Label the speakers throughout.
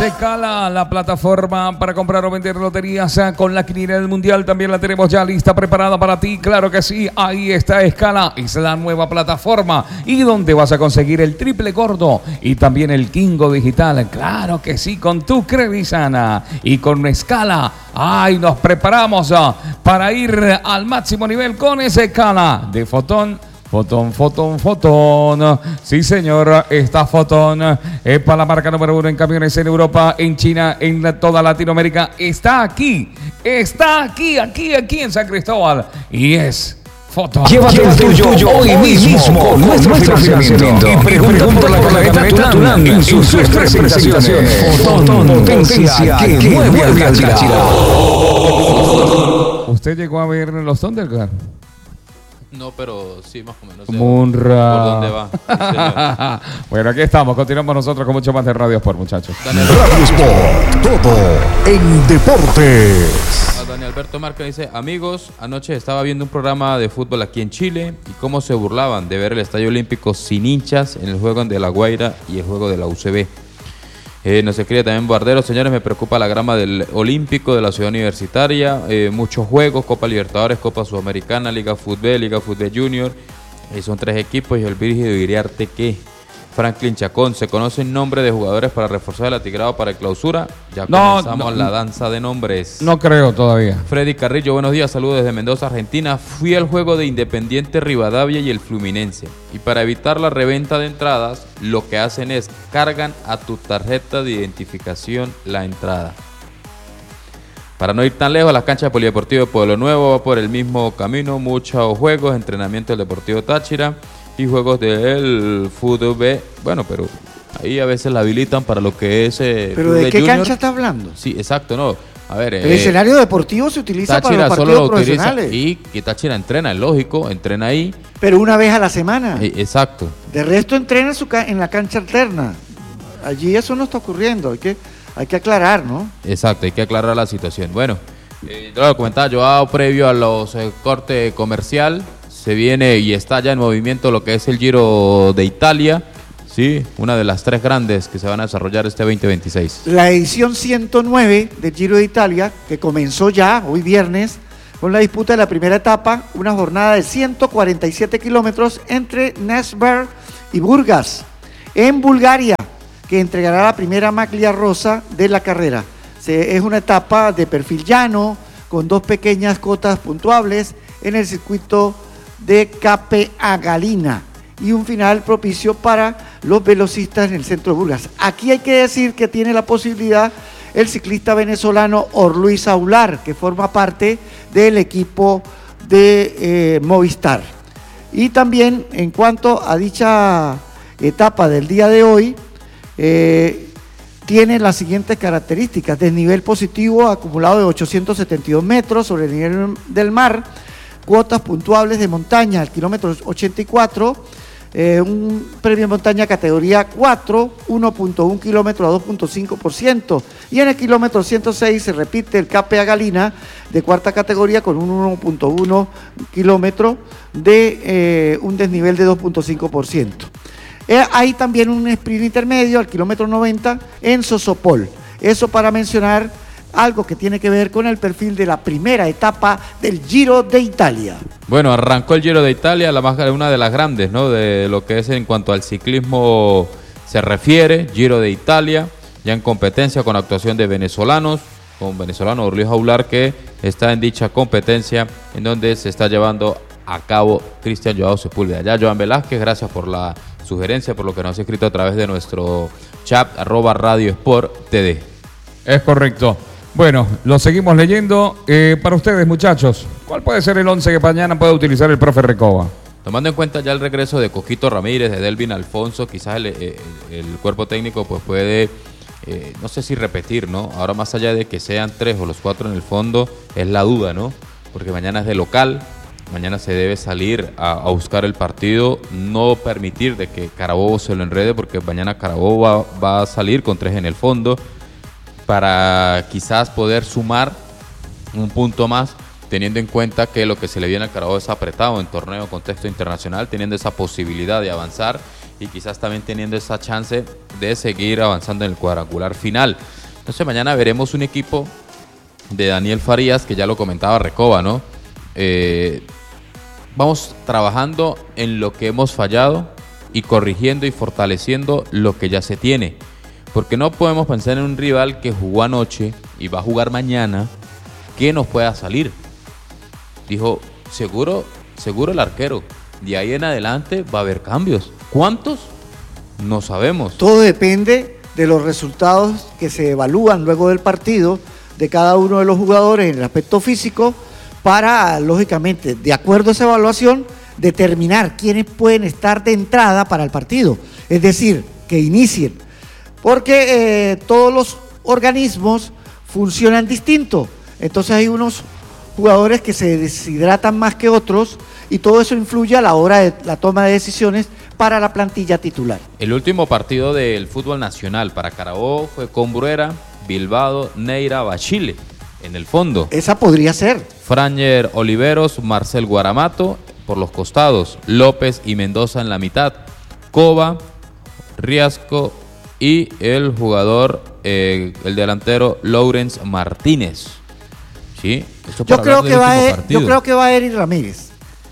Speaker 1: Escala, la plataforma para comprar o vender loterías con la quiniela del mundial. También la tenemos ya lista, preparada para ti. Claro que sí, ahí está Escala. Es la nueva plataforma y donde vas a conseguir el triple gordo y también el Kingo digital. Claro que sí, con tu Credisana y con Escala. Ay, nos preparamos para ir al máximo nivel con esa Escala de Fotón. Fotón. Sí, señor, esta Fotón es para la marca número 1 en camiones en Europa, en China, en toda Latinoamérica. Está aquí en San Cristóbal y es Fotón.
Speaker 2: Llévate el tuyo hoy mismo con nuestro financiamiento y pregunta por la camioneta Tunam en sus tres presentaciones. Fotón, potencia que mueve al Táchira.
Speaker 1: ¿Usted llegó a ver los Thundercats?
Speaker 3: No, pero sí, más o menos.
Speaker 1: Munra.
Speaker 3: ¿Por dónde va? Sí,
Speaker 1: bueno, aquí estamos. Continuamos nosotros con mucho más de Radio Sport, muchachos.
Speaker 2: Radio Sport, todo en deportes.
Speaker 3: Daniel Alberto Marca dice: amigos, anoche estaba viendo un programa de fútbol aquí en Chile y cómo se burlaban de ver el Estadio Olímpico sin hinchas en el juego de La Guaira y el juego de la UCB. Nos escribe también Bardero: señores, me preocupa la grama del Olímpico de la ciudad universitaria, muchos juegos, Copa Libertadores, Copa Sudamericana, Liga Fútbol Junior, son 3 equipos y el Virgilio Iriarte que Franklin Chacón, ¿se conocen nombres de jugadores para reforzar el atigrado para el clausura? Ya comenzamos la danza de nombres.
Speaker 1: No creo todavía.
Speaker 3: Freddy Carrillo, buenos días, saludos desde Mendoza, Argentina. Fui al juego de Independiente Rivadavia y el Fluminense. Y para evitar la reventa de entradas, lo que hacen es cargan a tu tarjeta de identificación la entrada. Para no ir tan lejos, las canchas de Polideportivo de Pueblo Nuevo va por el mismo camino, muchos juegos, entrenamiento del Deportivo Táchira y juegos del fútbol B. Bueno, pero ahí a veces la habilitan para lo que es
Speaker 4: ¿pero de qué junior. Cancha está hablando?
Speaker 3: Sí, exacto, no. A ver,
Speaker 4: el escenario deportivo se utiliza
Speaker 3: Táchira
Speaker 4: para los partidos profesionales.
Speaker 3: Y que Táchira entrena, es lógico, entrena ahí.
Speaker 4: Pero una vez a la semana.
Speaker 3: Exacto.
Speaker 4: De resto entrena en la cancha alterna. Allí eso no está ocurriendo, hay que aclarar, ¿no?
Speaker 3: Exacto, hay que aclarar la situación. Bueno, yo lo comentaba, yo previo a los corte comercial, se viene y está ya en movimiento lo que es el Giro de Italia, sí, una de las 3 grandes que se van a desarrollar este 2026.
Speaker 4: La edición 109 del Giro de Italia, que comenzó ya hoy viernes, con la disputa de la primera etapa, una jornada de 147 kilómetros entre Nesber y Burgas, en Bulgaria, que entregará la primera maglia rosa de la carrera. Es una etapa de perfil llano, con 2 pequeñas cotas puntuables en el circuito de Cape Agalina y un final propicio para los velocistas en el centro de Burgas. Aquí hay que decir que tiene la posibilidad el ciclista venezolano Orluis Aular, que forma parte del equipo de Movistar. Y también en cuanto a dicha etapa del día de hoy, tiene las siguientes características: desnivel positivo acumulado de 872 metros sobre el nivel del mar, cuotas puntuables de montaña al kilómetro 84, un premio de montaña categoría 4, 1.1 kilómetro a 2.5%, y en el kilómetro 106 se repite el Cape Agalina de cuarta categoría con un 1.1 kilómetro de un desnivel de 2.5%. Hay también un sprint intermedio al kilómetro 90 en Sosopol. Eso para mencionar algo que tiene que ver con el perfil de la primera etapa del Giro de Italia.
Speaker 3: Bueno, arrancó el Giro de Italia, una de las grandes, ¿no?, de lo que es en cuanto al ciclismo se refiere. Giro de Italia, ya en competencia con actuación de venezolanos, con venezolano Orluis Aular, que está en dicha competencia, en donde se está llevando a cabo Cristian Joao Sepúlveda. Ya Joan Velázquez, gracias por la sugerencia, por lo que nos ha escrito a través de nuestro chat @radiosporttd.
Speaker 1: Es correcto. Bueno, lo seguimos leyendo. Para ustedes, muchachos, ¿cuál puede ser el 11 que mañana puede utilizar el profe Recoba?
Speaker 3: Tomando en cuenta ya el regreso de Coquito Ramírez, de Delvin Alfonso, quizás el cuerpo técnico pues puede, no sé si repetir, ¿no? Ahora, más allá de que sean 3 o los 4 en el fondo, es la duda, ¿no? Porque mañana es de local, mañana se debe salir a buscar el partido, no permitir de que Carabobo se lo enrede, porque mañana Carabobo va a salir con 3 en el fondo, para quizás poder sumar un punto más, teniendo en cuenta que lo que se le viene al Carabobo es apretado en torneo contexto internacional, teniendo esa posibilidad de avanzar y quizás también teniendo esa chance de seguir avanzando en el cuadrangular final. Entonces mañana veremos un equipo de Daniel Farías, que ya lo comentaba Recoba, ¿no? Vamos trabajando en lo que hemos fallado y corrigiendo y fortaleciendo lo que ya se tiene. Porque no podemos pensar en un rival que jugó anoche y va a jugar mañana, que nos pueda salir. Dijo, seguro el arquero. De ahí en adelante va a haber cambios. ¿Cuántos? No sabemos.
Speaker 4: Todo depende de los resultados que se evalúan luego del partido de cada uno de los jugadores en el aspecto físico para, lógicamente, de acuerdo a esa evaluación, determinar quiénes pueden estar de entrada para el partido. Es decir, que inicien. Porque todos los organismos funcionan distinto. Entonces hay unos jugadores que se deshidratan más que otros y todo eso influye a la hora de la toma de decisiones para la plantilla titular.
Speaker 3: El último partido del fútbol nacional para Carabobo fue con Bruera, Bilbao, Neira, Bachile en el fondo.
Speaker 4: Esa podría ser.
Speaker 3: Franger Oliveros, Marcel Guaramato por los costados, López y Mendoza en la mitad, Cova, Riasco y el jugador, el delantero Lawrence Martínez. ¿Sí?
Speaker 4: Yo creo que va Eric Ramírez.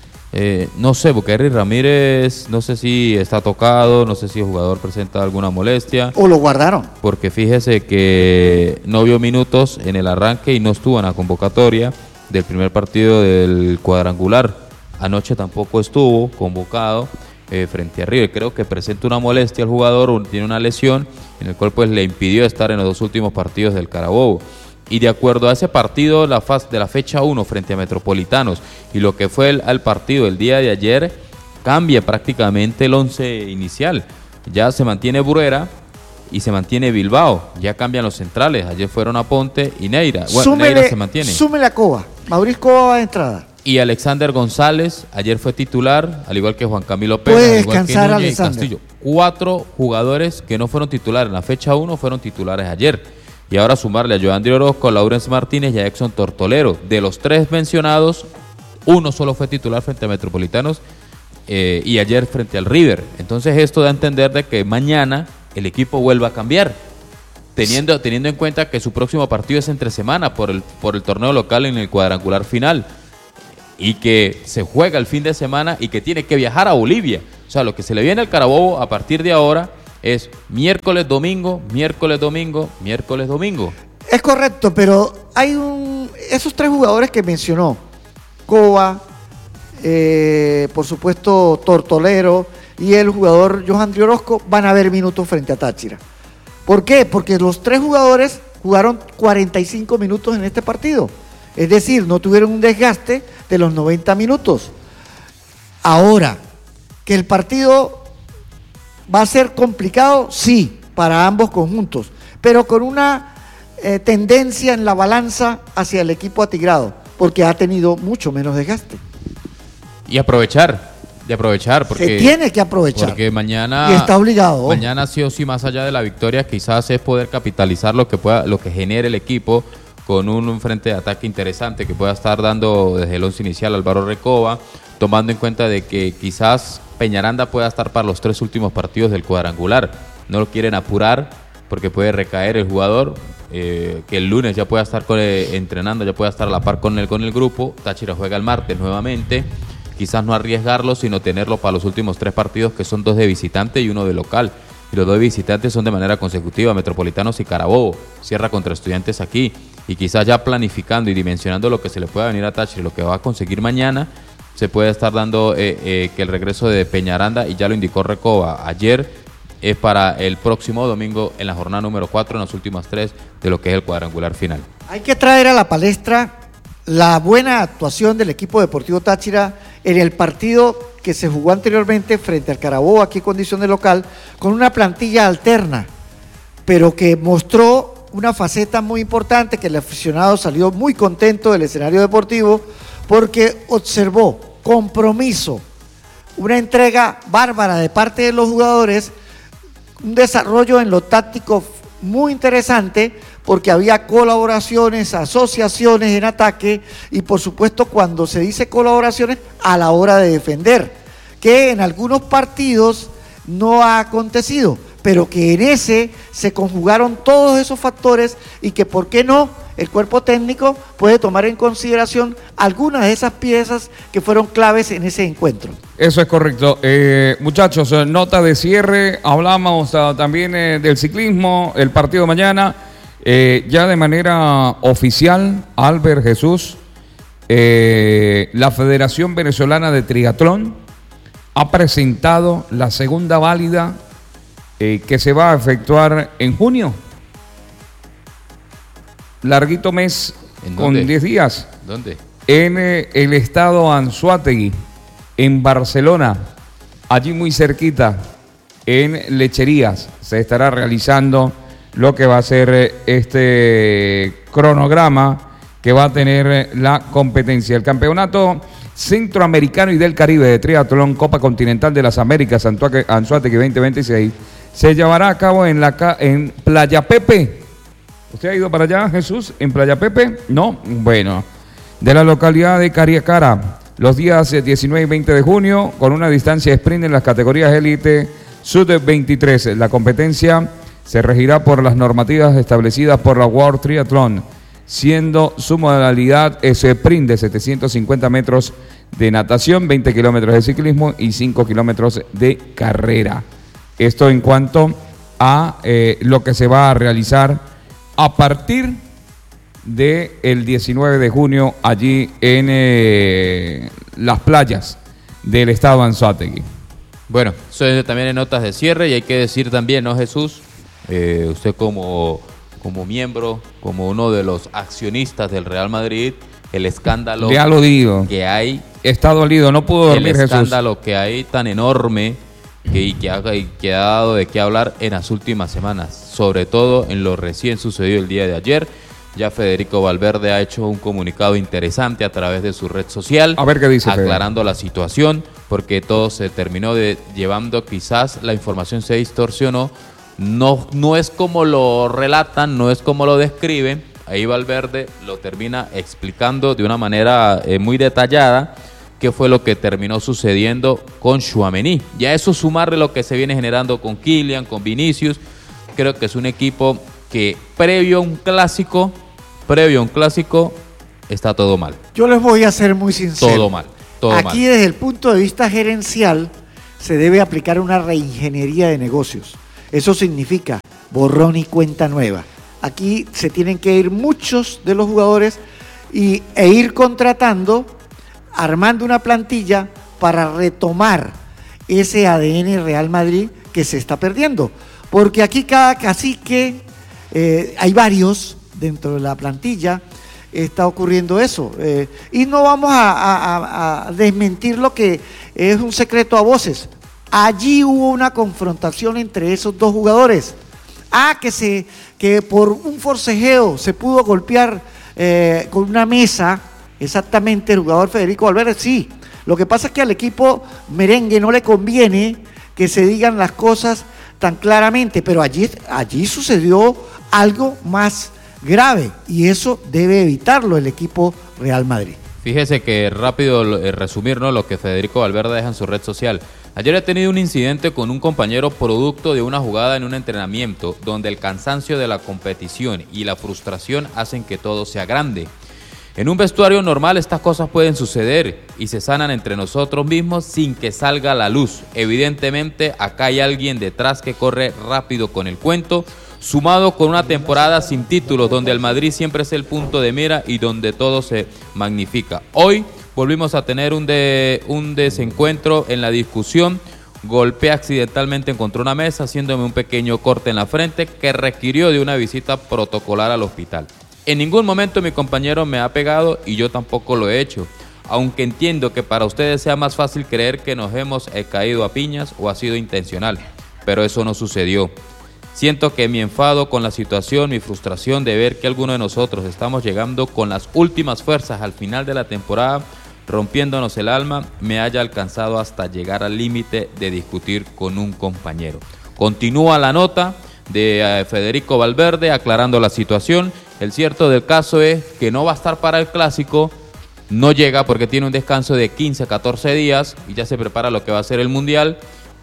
Speaker 3: No sé, porque Eric Ramírez no sé si está tocado, no sé si el jugador presenta alguna molestia.
Speaker 4: O lo guardaron.
Speaker 3: Porque fíjese que no vio minutos en el arranque y no estuvo en la convocatoria del primer partido del cuadrangular. Anoche tampoco estuvo convocado frente a River. Creo que presenta una molestia el jugador, tiene una lesión en el cual pues le impidió estar en los dos últimos partidos del Carabobo. Y de acuerdo a ese partido de la fecha 1 frente a Metropolitanos y lo que fue el partido el día de ayer, cambia prácticamente el 11 inicial. Ya se mantiene Bruera y se mantiene Bilbao. Ya cambian los centrales. Ayer fueron Aponte y Neira. Bueno, Neira se mantiene.
Speaker 4: Súmele a Cova. Mauricio Cova va de entrada.
Speaker 3: Y Alexander González ayer fue titular, al igual que Juan Camilo Pérez.
Speaker 4: Puede descansar Alexander.
Speaker 3: Castillo. 4 jugadores que no fueron titulares en la fecha 1 fueron titulares ayer. Y ahora sumarle a Joandri Orozco, a Lawrence Martínez y a Exxon Tortolero. De los 3 mencionados, uno solo fue titular frente a Metropolitanos y ayer frente al River. Entonces esto da a entender de que mañana el equipo vuelva a cambiar. Teniendo en cuenta que su próximo partido es entre semana por el torneo local en el cuadrangular final. Y que se juega el fin de semana y que tiene que viajar a Bolivia. O sea, lo que se le viene al Carabobo a partir de ahora es miércoles, domingo, miércoles, domingo, miércoles, domingo.
Speaker 4: Es correcto, pero hay esos 3 jugadores que mencionó, Cova, por supuesto Tortolero y el jugador Joandri Orozco, van a haber minutos frente a Táchira. ¿Por qué? Porque los 3 jugadores jugaron 45 minutos en este partido. Es decir, no tuvieron un desgaste de los 90 minutos. Ahora, que el partido va a ser complicado, sí, para ambos conjuntos, pero con una tendencia en la balanza hacia el equipo atigrado, porque ha tenido mucho menos desgaste.
Speaker 3: Y aprovechar, porque
Speaker 4: se tiene que aprovechar.
Speaker 3: Porque mañana,
Speaker 4: y está obligado.
Speaker 3: Mañana sí o sí, más allá de la victoria, quizás es poder capitalizar lo que genere el equipo con un frente de ataque interesante que pueda estar dando desde el 11 inicial Álvaro Recoba, tomando en cuenta de que quizás Peñaranda pueda estar para los 3 últimos partidos del cuadrangular. No lo quieren apurar porque puede recaer el jugador, que el lunes ya pueda estar entrenando, ya pueda estar a la par con el grupo. Táchira juega el martes nuevamente. Quizás no arriesgarlo, sino tenerlo para los últimos 3 partidos, que son 2 de visitante y 1 de local. Y los 2 de visitantes son de manera consecutiva, Metropolitanos y Carabobo. Cierra contra Estudiantes aquí. Y quizás ya planificando y dimensionando lo que se le pueda venir a Táchira y lo que va a conseguir mañana, se puede estar dando que el regreso de Peñaranda, y ya lo indicó Recoba ayer, es para el próximo domingo en la jornada número 4, en las últimas 3 de lo que es el cuadrangular final.
Speaker 4: Hay que traer a la palestra la buena actuación del equipo Deportivo Táchira en el partido que se jugó anteriormente frente al Carabobo, aquí en condición de local, con una plantilla alterna, pero que mostró una faceta muy importante, que el aficionado salió muy contento del escenario deportivo porque observó compromiso, una entrega bárbara de parte de los jugadores, un desarrollo en lo táctico muy interesante, porque había colaboraciones, asociaciones en ataque y por supuesto cuando se dice colaboraciones a la hora de defender, que en algunos partidos no ha acontecido, pero que en ese se conjugaron todos esos factores y que, ¿por qué no?, el cuerpo técnico puede tomar en consideración algunas de esas piezas que fueron claves en ese encuentro.
Speaker 1: Eso es correcto. Muchachos, nota de cierre, hablamos también del ciclismo, el partido de mañana, ya de manera oficial, Albert Jesús, la Federación Venezolana de Triatlón ha presentado la segunda válida que se va a efectuar en junio. Larguito mes con 10 días.
Speaker 3: ¿Dónde?
Speaker 1: En el estado Anzoátegui, en Barcelona, allí muy cerquita, en Lecherías, se estará realizando lo que va a ser este cronograma que va a tener la competencia. El campeonato centroamericano y del Caribe de triatlón, Copa Continental de las Américas, Anzoátegui 2026, se llevará a cabo en Playa Pepe. ¿Usted ha ido para allá, Jesús, en Playa Pepe? No, bueno, de la localidad de Cariacara, los días 19 y 20 de junio, con una distancia sprint en las categorías élite sub-23. La competencia se regirá por las normativas establecidas por la World Triathlon, siendo su modalidad sprint de 750 metros de natación, 20 kilómetros de ciclismo y 5 kilómetros de carrera. Esto en cuanto a lo que se va a realizar a partir del 19 de junio allí en las playas del estado Anzoátegui.
Speaker 3: Bueno, eso también en notas de cierre, y hay que decir también, ¿no, Jesús? Usted como miembro, como uno de los accionistas del Real Madrid, el escándalo
Speaker 1: ya lo digo,
Speaker 3: que hay.
Speaker 1: Está dolido, no pudo dormir, Jesús.
Speaker 3: El escándalo que hay tan enorme que ha dado de qué hablar en las últimas semanas, sobre todo en lo recién sucedido el día de ayer. Ya Federico Valverde ha hecho un comunicado interesante a través de su red social,
Speaker 1: a ver qué dice,
Speaker 3: aclarando la situación, porque todo se terminó llevando, quizás la información se distorsionó, no es como lo relatan, no es como lo describen. Ahí Valverde lo termina explicando de una manera muy detallada qué fue lo que terminó sucediendo con Tchouaméni. Ya eso sumarle lo que se viene generando con Kylian, con Vinicius, creo que es un equipo que previo a un clásico está todo mal.
Speaker 4: Yo les voy a ser muy sincero.
Speaker 3: Todo mal.
Speaker 4: Aquí desde el punto de vista gerencial se debe aplicar una reingeniería de negocios. Eso significa borrón y cuenta nueva. Aquí se tienen que ir muchos de los jugadores e ir contratando, armando una plantilla para retomar ese ADN Real Madrid que se está perdiendo. Porque aquí cada cacique, hay varios dentro de la plantilla, está ocurriendo eso. Y no vamos a desmentir lo que es un secreto a voces. Allí hubo una confrontación entre esos dos jugadores. Que por un forcejeo se pudo golpear con una mesa, exactamente, el jugador Federico Valverde, sí. Lo que pasa es que al equipo merengue no le conviene que se digan las cosas tan claramente, pero allí sucedió algo más grave y eso debe evitarlo el equipo Real Madrid.
Speaker 3: Fíjese que rápido resumir, ¿no?, lo que Federico Valverde deja en su red social. Ayer he tenido un incidente con un compañero producto de una jugada en un entrenamiento donde el cansancio de la competición y la frustración hacen que todo sea grande. En un vestuario normal estas cosas pueden suceder y se sanan entre nosotros mismos sin que salga a la luz. Evidentemente acá hay alguien detrás que corre rápido con el cuento, sumado con una temporada sin títulos donde el Madrid siempre es el punto de mira y donde todo se magnifica. Hoy volvimos a tener un desencuentro en la discusión. Golpeé accidentalmente contra una mesa, haciéndome un pequeño corte en la frente que requirió de una visita protocolar al hospital. En ningún momento mi compañero me ha pegado y yo tampoco lo he hecho, aunque entiendo que para ustedes sea más fácil creer que nos hemos caído a piñas o ha sido intencional, pero eso no sucedió. Siento que mi enfado con la situación, mi frustración de ver que alguno de nosotros estamos llegando con las últimas fuerzas al final de la temporada, rompiéndonos el alma, me haya alcanzado hasta llegar al límite de discutir con un compañero. Continúa la nota de Federico Valverde aclarando la situación. El cierto del caso es que no va a estar para el clásico, no llega porque tiene un descanso de 15 a 14 días y ya se prepara lo que va a ser el Mundial.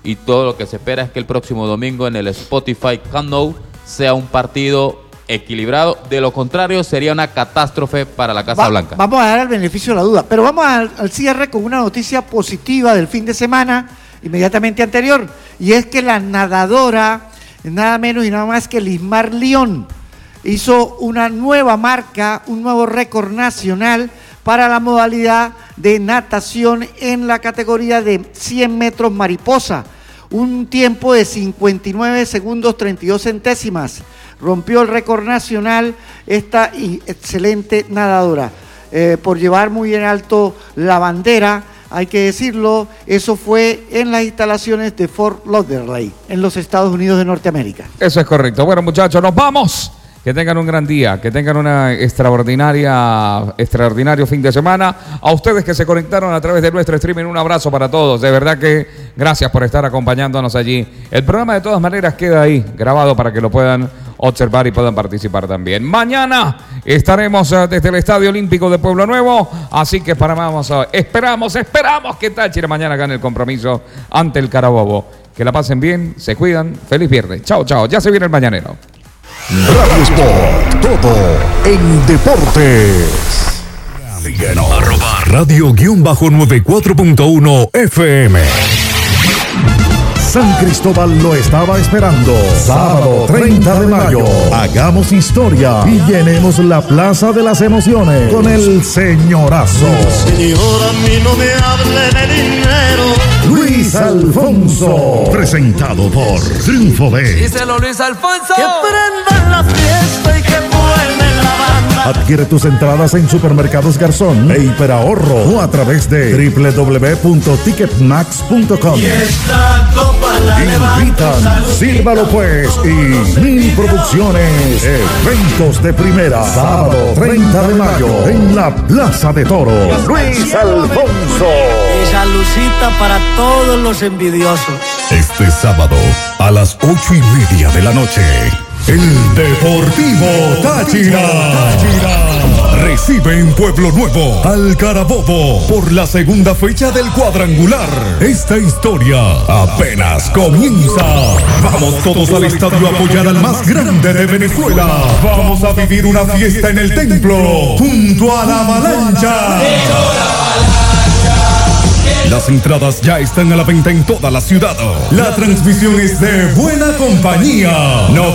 Speaker 3: y todo lo que se espera es que el próximo domingo en el Spotify Camp Nou sea un partido equilibrado. De lo contrario, sería una catástrofe para la Casa Blanca.
Speaker 4: Vamos a dar el beneficio de la duda, pero vamos al cierre con una noticia positiva del fin de semana inmediatamente anterior, y es que la nadadora, nada menos y nada más que Lismar León, hizo una nueva marca, un nuevo récord nacional para la modalidad de natación en la categoría de 100 metros mariposa. Un tiempo de 59 segundos 32 centésimas. Rompió el récord nacional esta excelente nadadora. Por llevar muy en alto la bandera, hay que decirlo, eso fue en las instalaciones de Fort Lauderdale, en los Estados Unidos de Norteamérica.
Speaker 1: Eso es correcto. Bueno, muchachos, nos vamos. Que tengan un gran día, que tengan una extraordinario fin de semana. A ustedes que se conectaron a través de nuestro streaming, un abrazo para todos. De verdad que gracias por estar acompañándonos allí. El programa de todas maneras queda ahí, grabado para que lo puedan observar y puedan participar también. Mañana estaremos desde el Estadio Olímpico de Pueblo Nuevo, así que esperamos que Táchira mañana gane el compromiso ante el Carabobo. Que la pasen bien, se cuidan. Feliz viernes. Chao, chao. Ya se viene el mañanero.
Speaker 2: Radio Sport, todo en deportes. @radio-94.1 FM. San Cristóbal lo estaba esperando. Sábado 30 de mayo. Hagamos historia y llenemos la Plaza de las Emociones con el Señorazo.
Speaker 5: Señor, a mí no me hable de dinero.
Speaker 2: Luis Alfonso. Presentado por Triunfo B.
Speaker 5: Díselo, Luis Alfonso. Que prendan la fiesta y que vuelven la banda.
Speaker 2: Adquiere tus entradas en Supermercados Garzón e Hiperahorro o a través de www.ticketmax.com.
Speaker 5: Y esta copa la
Speaker 2: Invitan Sírvalo Pues y Mil Producciones. Eventos de primera. Sábado 30 de mayo en la Plaza de Toros. Luis Alfonso.
Speaker 5: Esa lucita para todos los envidiosos.
Speaker 2: Este sábado a las 8:30 de la noche. El Deportivo Táchira. Recibe en Pueblo Nuevo al Carabobo por la segunda fecha del cuadrangular. Esta historia apenas comienza. Vamos todos al estadio a apoyar al más grande de Venezuela. Vamos a vivir una fiesta en el templo junto a la avalancha. Las entradas ya están a la venta en toda la ciudad. La transmisión es de Buena Compañía. No